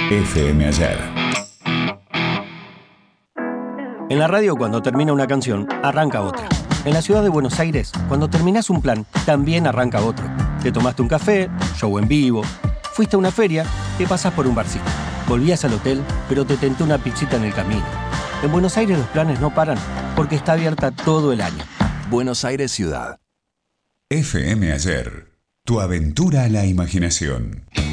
FM Ayer. En la radio, cuando termina una canción, arranca otra. En la ciudad de Buenos Aires, cuando terminás un plan, también arranca otro. Te tomaste un café, show en vivo, fuiste a una feria, te pasás por un barcito. Volvías al hotel, pero te tentó una pizzita en el camino. En Buenos Aires los planes no paran, porque está abierta todo el año. Buenos Aires Ciudad. FM Ayer. Tu aventura a la imaginación.